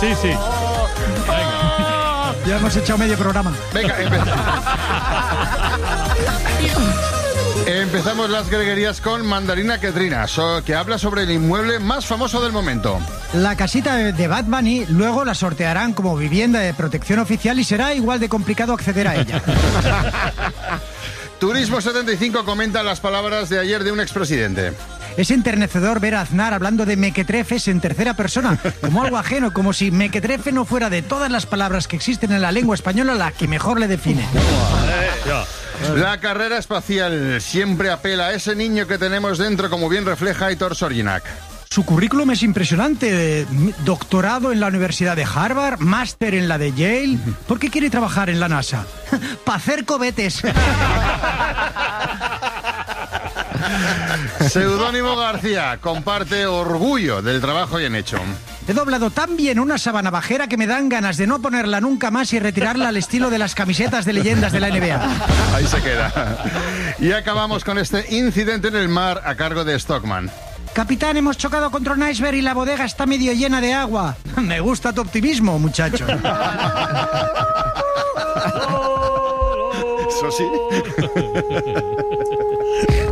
Sí. Ya hemos echado medio programa. Venga, empezamos las greguerías con Mandarina Ketrina, que habla sobre el inmueble más famoso del momento. La casita de Bad Bunny luego la sortearán como vivienda de protección oficial y será igual de complicado acceder a ella. Turismo 75 comenta las palabras de ayer de un expresidente. Es enternecedor ver a Aznar hablando de mequetrefes en tercera persona, como algo ajeno, como si mequetrefe no fuera de todas las palabras que existen en la lengua española la que mejor le define. La carrera espacial siempre apela a ese niño que tenemos dentro, como bien refleja Aitor Sorginac. Su currículum es impresionante. Doctorado en la Universidad de Harvard, máster en la de Yale. ¿Por qué quiere trabajar en la NASA? Para hacer cohetes. Seudónimo García comparte orgullo del trabajo bien hecho. He doblado tan bien una sábana bajera que me dan ganas de no ponerla nunca más y retirarla al estilo de las camisetas de leyendas de la NBA. Ahí se queda. Y acabamos con este incidente en el mar a cargo de Stockman. Capitán, hemos chocado contra un iceberg y la bodega está medio llena de agua. Me gusta tu optimismo, muchacho. Eso sí.